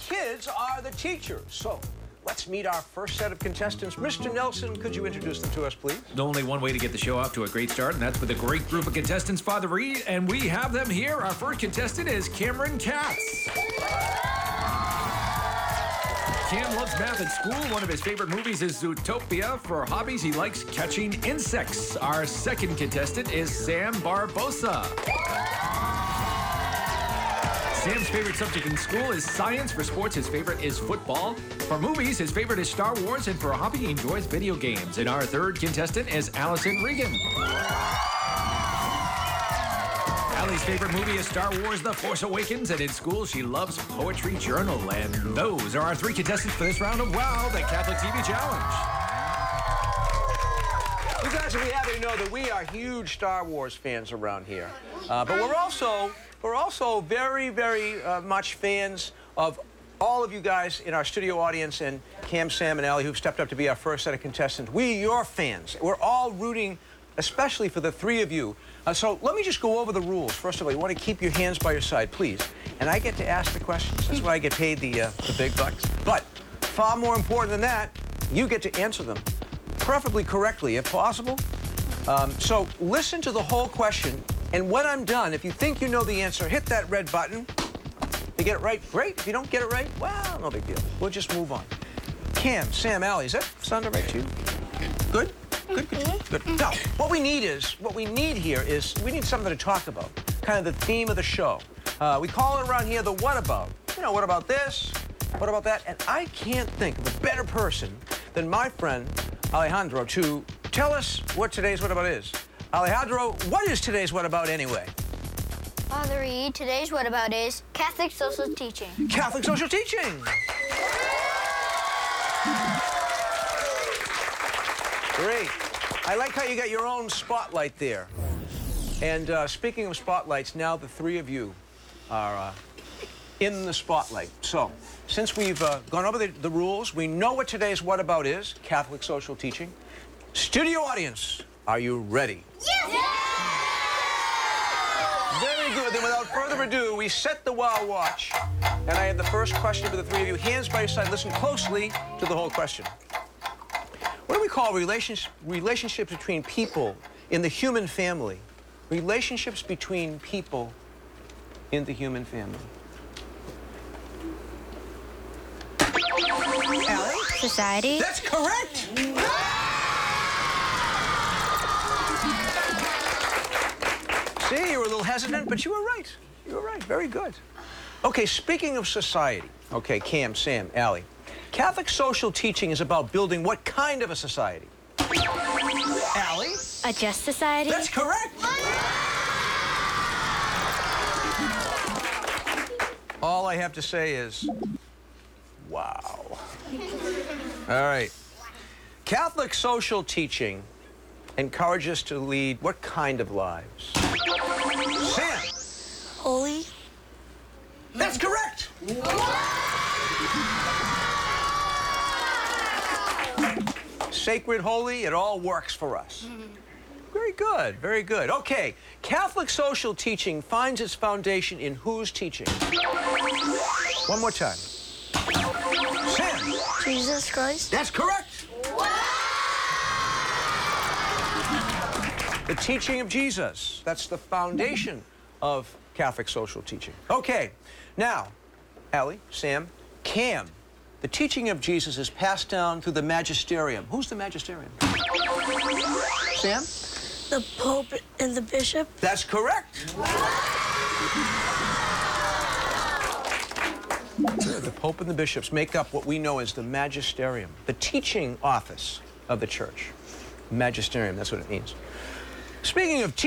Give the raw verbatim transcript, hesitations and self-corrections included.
kids are the teachers. So let's meet our first set of contestants. Mister Nelson, could you introduce them to us, please? Only one way to get the show off to a great start, and that's with a great group of contestants, Father Reed, and we have them here. Our first contestant is Cameron Katz. Cam loves math at school. One of his favorite movies is Zootopia. For hobbies, he likes catching insects. Our second contestant is Sam Barbosa. Sam's favorite subject in school is science. For sports, his favorite is football. For movies, his favorite is Star Wars. And for a hobby, he enjoys video games. And our third contestant is Allison Regan. Allie's favorite movie is Star Wars The Force Awakens. And in school, she loves Poetry Journal. And those are our three contestants for this round of WOW, the Catholic T V Challenge. You guys, we have to know that we are huge Star Wars fans around here. Uh, but we're also... We're also very, very uh, much fans of all of you guys in our studio audience and Cam, Sam, and Allie, who've stepped up to be our first set of contestants. We, your fans. We're all rooting, especially for the three of you. Uh, so let me just go over the rules. First of all, you want to keep your hands by your side, please. And I get to ask the questions. That's why I get paid the, uh, the big bucks. But far more important than that, you get to answer them, preferably correctly, if possible. Um, so listen to the whole question. And when I'm done, if you think you know the answer, hit that red button. If you get it right, great. If you don't get it right, well, no big deal. We'll just move on. Cam, Sam, Allie, does that sound all right to you? Good? Good, good, good. Now, what we need is, what we need here is, we need something to talk about. Kind of the theme of the show. Uh, we call it around here the what about. You know, what about this? What about that? And I can't think of a better person than my friend Alejandro to tell us what today's what about is. Alejandro, what is today's What About anyway? Father Reed, today's What About is Catholic social teaching. Catholic social teaching! Great. I like how you got your own spotlight there. And uh, speaking of spotlights, now the three of you are uh, in the spotlight. So, since we've uh, gone over the, the rules, we know what today's What About is, Catholic social teaching. Studio audience, are you ready? Yes! Very good. Then without further ado, we set the WOW watch. And I have the first question for the three of you. Hands by your side. Listen closely to the whole question. What do we call relations, relationships between people in the human family? Relationships between people in the human family. Allie? Society. That's correct! See, you were a little hesitant, but you were right. You were right. Very good. Okay, speaking of society. Okay, Cam, Sam, Allie. Catholic social teaching is about building what kind of a society? Allie? A just society. That's correct. All I have to say is, wow. All right. Catholic social teaching encourages us to lead what kind of lives? Sam. Holy. That's correct. Sacred, holy, it all works for us. Very good, very good. Okay, Catholic social teaching finds its foundation in whose teaching? One more time. Sam. Jesus Christ. That's correct. The teaching of Jesus. That's the foundation of Catholic social teaching. Okay, now, Allie, Sam, Cam. The teaching of Jesus is passed down through the magisterium. Who's the magisterium? Sam? The Pope and the Bishop. That's correct. The Pope and the bishops make up what we know as the magisterium, the teaching office of the church. Magisterium, that's what it means. Speaking of